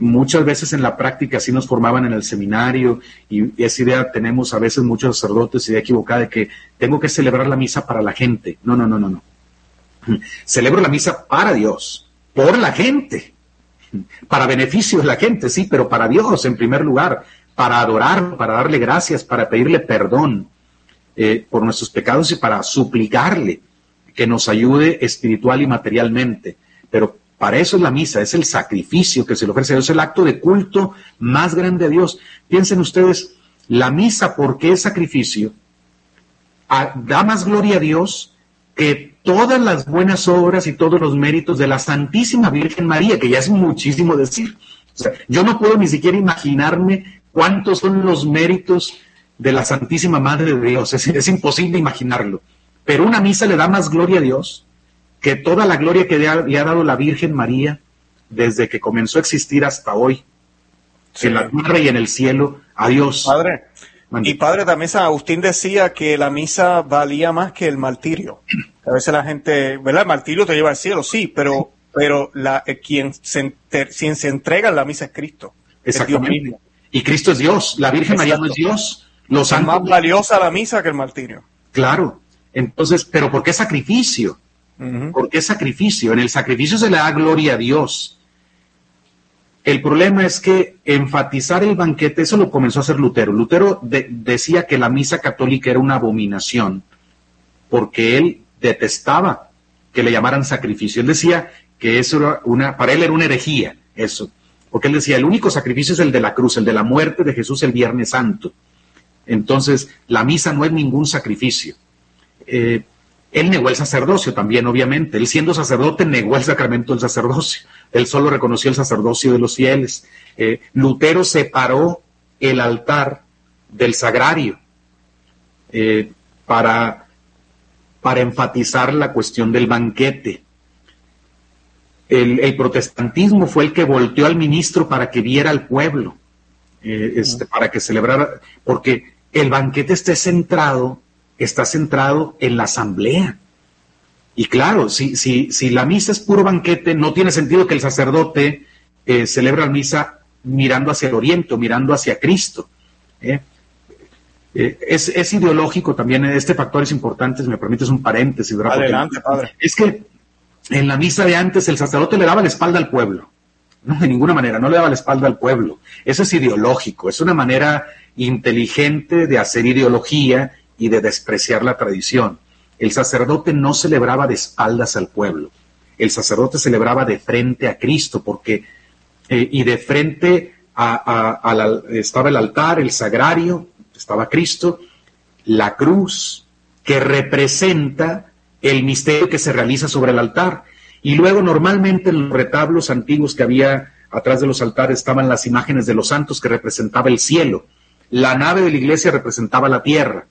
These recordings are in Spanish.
muchas veces en la práctica así nos formaban en el seminario, y esa idea tenemos a veces muchos sacerdotes, idea equivocada de que tengo que celebrar la misa para la gente. No. Celebro la misa para Dios, por la gente, para beneficio de la gente, sí, pero para Dios en primer lugar, para adorar, para darle gracias, para pedirle perdón por nuestros pecados y para suplicarle que nos ayude espiritual y materialmente. Pero para eso es la misa, es el sacrificio que se le ofrece a Dios, es el acto de culto más grande a Dios. Piensen ustedes, la misa, porque es sacrificio, da más gloria a Dios que todas las buenas obras y todos los méritos de la Santísima Virgen María, que ya es muchísimo decir. O sea, yo no puedo ni siquiera imaginarme cuántos son los méritos de la Santísima Madre de Dios, es imposible imaginarlo. Pero una misa le da más gloria a Dios que toda la gloria que le ha dado la Virgen María desde que comenzó a existir hasta hoy, sí, en la tierra y en el cielo, a Dios. Padre, y padre, también San Agustín decía que la misa valía más que el martirio. A veces la gente, ¿verdad? El martirio te lleva al cielo, sí, pero quien se entrega en la misa es Cristo. Exactamente. Es Dios mismo. Y Cristo es Dios, la Virgen María no es Dios. Los es más valiosa la misa que el martirio. Claro. Entonces, ¿pero por qué sacrificio? ¿Por qué sacrificio? En el sacrificio se le da gloria a Dios. El problema es que enfatizar el banquete, eso lo comenzó a hacer Lutero. Lutero decía que la misa católica era una abominación, porque él detestaba que le llamaran sacrificio. Él decía que eso era para él era una herejía, eso. Porque él decía, el único sacrificio es el de la cruz, el de la muerte de Jesús el Viernes Santo. Entonces, la misa no es ningún sacrificio. Él negó el sacerdocio también, obviamente. Él, siendo sacerdote, negó el sacramento del sacerdocio. Él solo reconoció el sacerdocio de los fieles. Lutero separó el altar del sagrario para enfatizar la cuestión del banquete. El protestantismo fue el que volteó al ministro para que viera al pueblo, para que celebrara, porque el banquete está centrado en la asamblea. Y claro, si la misa es puro banquete, no tiene sentido que el sacerdote celebre la misa mirando hacia el oriente, mirando hacia Cristo. Es ideológico también, este factor es importante, si me permites un paréntesis, ¿verdad? Adelante, padre. Es que en la misa de antes el sacerdote le daba la espalda al pueblo. No, de ninguna manera, no le daba la espalda al pueblo. Eso es ideológico, es una manera inteligente de hacer ideología y de despreciar la tradición. El sacerdote no celebraba de espaldas al pueblo. El sacerdote celebraba de frente a Cristo, porque y de frente estaba el altar, el sagrario, estaba Cristo, la cruz, que representa el misterio que se realiza sobre el altar. Y luego normalmente en los retablos antiguos que había atrás de los altares estaban las imágenes de los santos, que representaba el cielo. La nave de la iglesia representaba la tierra.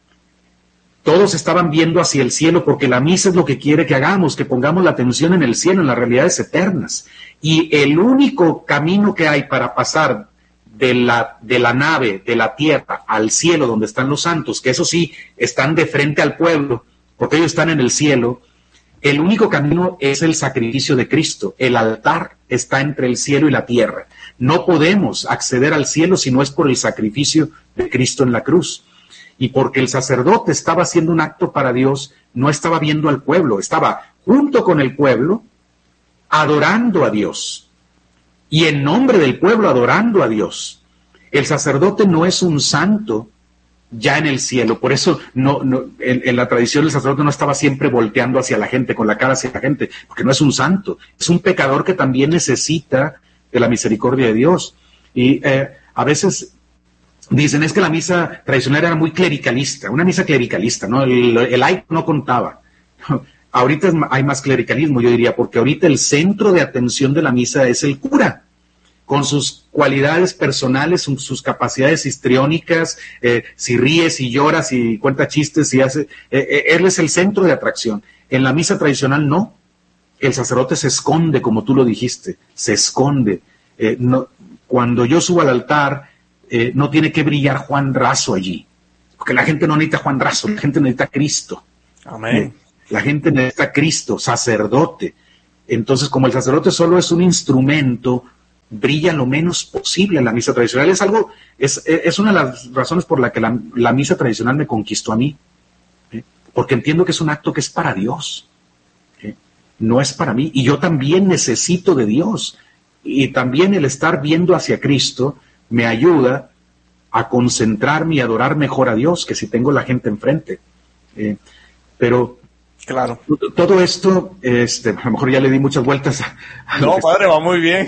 Todos estaban viendo hacia el cielo, porque la misa es lo que quiere que hagamos, que pongamos la atención en el cielo, en las realidades eternas. Y el único camino que hay para pasar de la nave, de la tierra, al cielo donde están los santos, que eso sí, están de frente al pueblo, porque ellos están en el cielo, el único camino es el sacrificio de Cristo. El altar está entre el cielo y la tierra. No podemos acceder al cielo si no es por el sacrificio de Cristo en la cruz. Y porque el sacerdote estaba haciendo un acto para Dios, no estaba viendo al pueblo, estaba junto con el pueblo, adorando a Dios. Y en nombre del pueblo adorando a Dios. El sacerdote no es un santo ya en el cielo, por eso en la tradición el sacerdote no estaba siempre volteando hacia la gente, con la cara hacia la gente, porque no es un santo, es un pecador que también necesita de la misericordia de Dios. Y a veces dicen, es que la misa tradicional era muy clericalista, una misa clericalista, ¿no? El laico no contaba. Ahorita hay más clericalismo, yo diría, porque ahorita el centro de atención de la misa es el cura, con sus cualidades personales, sus capacidades histriónicas, si ríe, si llora, si cuenta chistes, si hace... él es el centro de atracción. En la misa tradicional no. El sacerdote se esconde, como tú lo dijiste, se esconde. Cuando yo subo al altar, no tiene que brillar Juan Raso allí, porque la gente no necesita Juan Raso, la gente necesita Cristo. Amén. La gente necesita Cristo, sacerdote. Entonces, como el sacerdote solo es un instrumento brilla lo menos posible en la misa tradicional. Es una de las razones por la que la misa tradicional me conquistó a mí, porque entiendo que es un acto que es para Dios, no es para mí, y yo también necesito de Dios, y también el estar viendo hacia Cristo me ayuda a concentrarme y adorar mejor a Dios que si tengo la gente enfrente. Pero claro, todo esto, a lo mejor ya le di muchas vueltas. No, padre, va muy bien.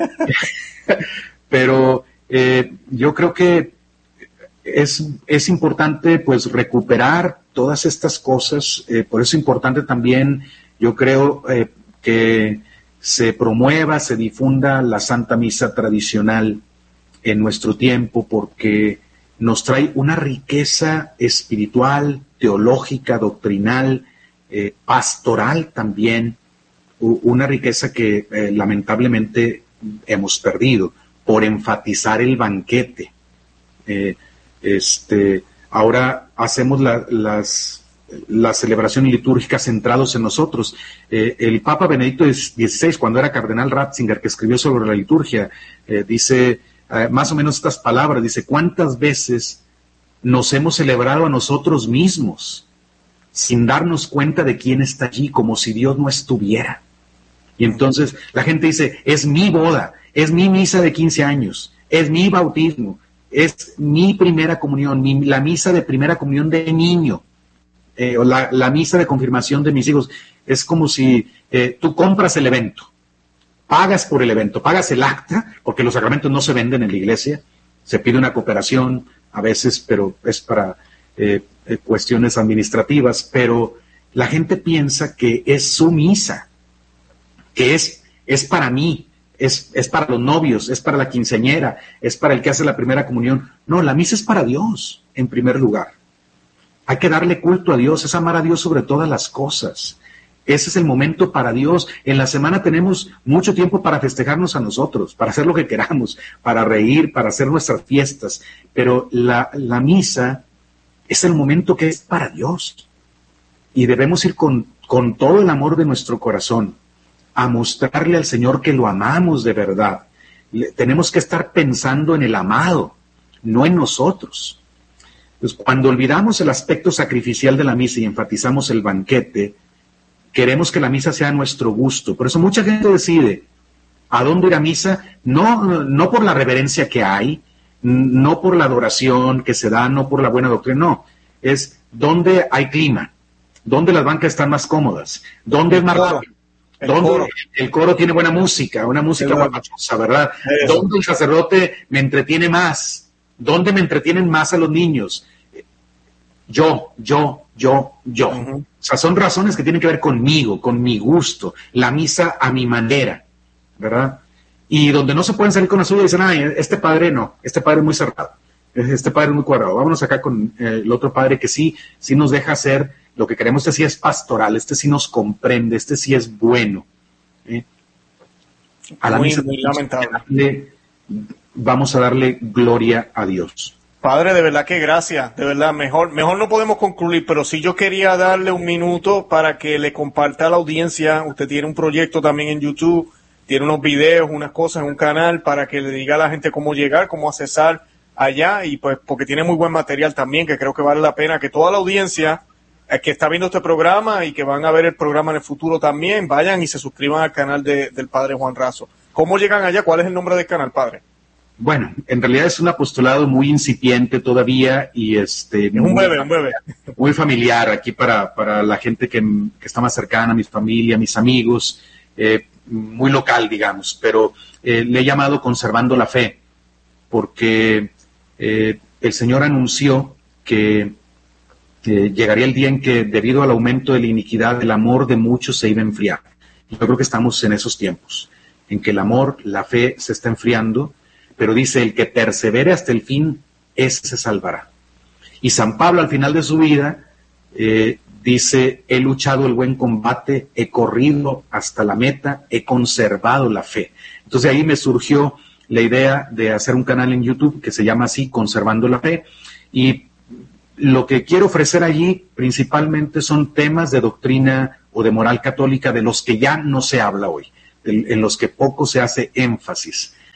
Pero yo creo que es importante pues recuperar todas estas cosas. Por eso es importante también, yo creo, que se promueva, se difunda la Santa Misa tradicional en nuestro tiempo, porque nos trae una riqueza espiritual, teológica, doctrinal, pastoral también, una riqueza que lamentablemente hemos perdido por enfatizar el banquete. Ahora hacemos las celebraciones litúrgicas centrados en nosotros. El Papa Benedicto XVI, cuando era cardenal Ratzinger, que escribió sobre la liturgia, dice más o menos estas palabras, dice: ¿cuántas veces nos hemos celebrado a nosotros mismos sin darnos cuenta de quién está allí, como si Dios no estuviera? Y entonces la gente dice: es mi boda, es mi misa de 15 años, es mi bautismo, es mi primera comunión, la misa de primera comunión de niño, o la misa de confirmación de mis hijos. Es como si tú compras el evento, pagas por el evento, pagas el acta, porque los sacramentos no se venden en la iglesia, se pide una cooperación a veces, pero es para cuestiones administrativas, pero la gente piensa que es su misa, que es para mí, es para los novios, es para la quinceañera, es para el que hace la primera comunión. No, la misa es para Dios, en primer lugar. Hay que darle culto a Dios, es amar a Dios sobre todas las cosas. Ese es el momento para Dios. En la semana tenemos mucho tiempo para festejarnos a nosotros, para hacer lo que queramos, para reír, para hacer nuestras fiestas. Pero la misa es el momento que es para Dios. Y debemos ir con todo el amor de nuestro corazón a mostrarle al Señor que lo amamos de verdad. Tenemos que estar pensando en el amado, no en nosotros. Pues cuando olvidamos el aspecto sacrificial de la misa y enfatizamos el banquete, queremos que la misa sea a nuestro gusto. Por eso mucha gente decide a dónde ir a misa, no por la reverencia que hay, no por la adoración que se da, no por la buena doctrina, no. Es dónde hay clima, dónde las bancas están más cómodas, dónde es más rápido, dónde el coro tiene buena música, una música guapachosa, ¿verdad? Dónde el sacerdote me entretiene más, dónde me entretienen más a los niños. Yo. O sea, son razones que tienen que ver conmigo, con mi gusto, la misa a mi manera, ¿verdad? Y donde no se pueden salir con la suya, dicen: ay, este padre no, este padre es muy cerrado, este padre es muy cuadrado, vámonos acá con el otro padre que sí nos deja hacer lo que queremos. Este sí es pastoral, este sí nos comprende, este sí es bueno. A la misa muy lamentable. Vamos a darle gloria a Dios. Padre, de verdad que gracias, de verdad, mejor no podemos concluir, pero sí yo quería darle un minuto para que le comparta a la audiencia. Usted tiene un proyecto también en YouTube, tiene unos videos, unas cosas en un canal, para que le diga a la gente cómo llegar, cómo accesar allá, y pues porque tiene muy buen material también, que creo que vale la pena que toda la audiencia que está viendo este programa y que van a ver el programa en el futuro también, vayan y se suscriban al canal del Padre Juan Razo. ¿Cómo llegan allá? ¿Cuál es el nombre del canal, Padre? Bueno, en realidad es un apostolado muy incipiente todavía y es un bebé. Muy familiar aquí para la gente que está más cercana, mi familia, mis amigos, muy local, digamos, pero le he llamado Conservando la Fe, porque el Señor anunció que llegaría el día en que, debido al aumento de la iniquidad, el amor de muchos se iba a enfriar. Yo creo que estamos en esos tiempos, en que el amor, la fe se está enfriando. Pero dice: el que persevere hasta el fin, ese se salvará. Y San Pablo, al final de su vida, dice: he luchado el buen combate, he corrido hasta la meta, he conservado la fe. Entonces ahí me surgió la idea de hacer un canal en YouTube que se llama así, Conservando la Fe, y lo que quiero ofrecer allí principalmente son temas de doctrina o de moral católica de los que ya no se habla hoy, en los que poco se hace énfasis.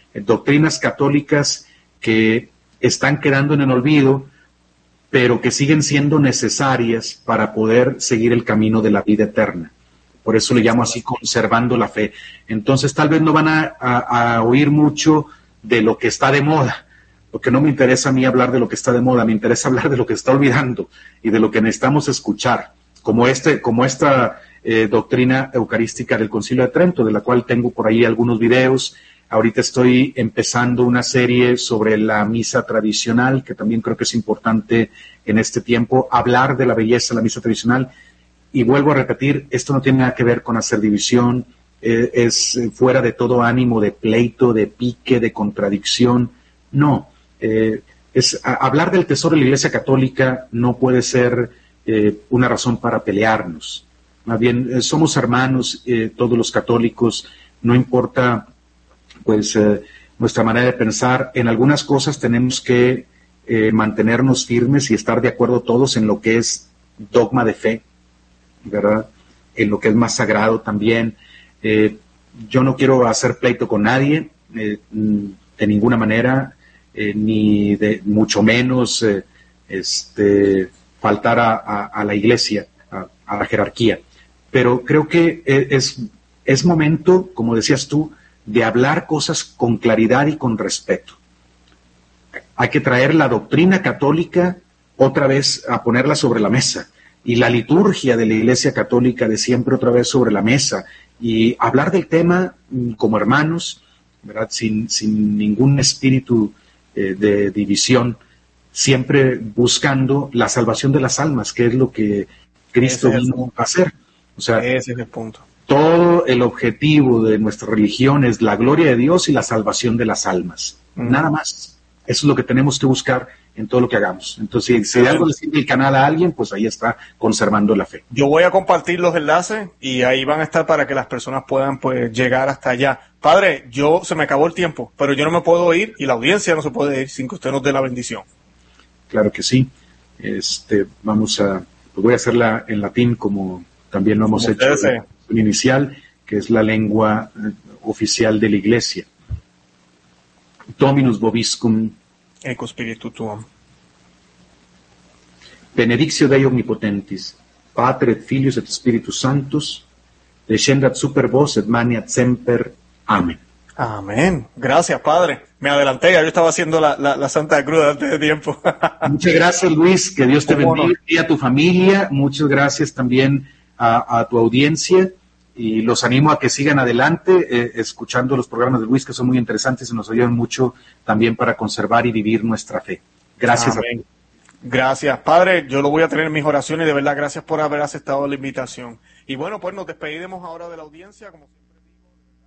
doctrinas católicas que están quedando en el olvido, pero que siguen siendo necesarias para poder seguir el camino de la vida eterna. Por eso le llamo así, conservando la fe. Entonces tal vez no van a oír mucho de lo que está de moda, porque no me interesa a mí hablar de lo que está de moda, me interesa hablar de lo que está olvidando y de lo que necesitamos escuchar, como esta doctrina eucarística del Concilio de Trento, de la cual tengo por ahí algunos videos. Ahorita estoy empezando una serie sobre la misa tradicional, que también creo que es importante en este tiempo, hablar de la belleza de la misa tradicional. Y vuelvo a repetir, esto no tiene nada que ver con hacer división, es fuera de todo ánimo de pleito, de pique, de contradicción. No, hablar del tesoro de la Iglesia Católica no puede ser una razón para pelearnos. Más bien, somos hermanos, todos los católicos, no importa pues nuestra manera de pensar. En algunas cosas tenemos que mantenernos firmes y estar de acuerdo todos en lo que es dogma de fe, ¿verdad? En lo que es más sagrado también. Yo no quiero hacer pleito con nadie, de ninguna manera, ni de mucho menos faltar a la Iglesia, a la jerarquía. Pero creo que es momento, como decías tú, de hablar cosas con claridad y con respeto. Hay que traer la doctrina católica otra vez a ponerla sobre la mesa, y la liturgia de la Iglesia Católica de siempre otra vez sobre la mesa, y hablar del tema como hermanos, ¿verdad? Sin ningún espíritu de división, siempre buscando la salvación de las almas, que es lo que Cristo vino a hacer. O sea, ese es el punto. Todo el objetivo de nuestra religión es la gloria de Dios y la salvación de las almas. Nada más. Eso es lo que tenemos que buscar en todo lo que hagamos. Entonces, si de algo le sirve el canal a alguien, pues ahí está, conservando la fe. Yo voy a compartir los enlaces y ahí van a estar para que las personas puedan pues llegar hasta allá. Padre, se me acabó el tiempo, pero yo no me puedo ir y la audiencia no se puede ir sin que usted nos dé la bendición. Claro que sí. Pues voy a hacerla en latín, como también lo hemos hecho inicial, que es la lengua oficial de la Iglesia. Dominus vobiscum. Ecco spiritu tuum. Benedictio Dei omnipotentis, Pater et Filius et Spiritus Sanctus, descendat super vos et maniat semper. Amén. Amén. Gracias, Padre. Me adelanté, ya yo estaba haciendo la Santa Cruz antes de tiempo. Muchas gracias, Luis. Que Dios te bendiga y a tu familia. Muchas gracias también a tu audiencia. Y los animo a que sigan adelante escuchando los programas de Luis, que son muy interesantes y nos ayudan mucho también para conservar y vivir nuestra fe. Gracias. Amén. Gracias, Padre. Yo lo voy a tener en mis oraciones y de verdad gracias por haber aceptado la invitación. Y bueno, pues nos despedimos ahora de la audiencia.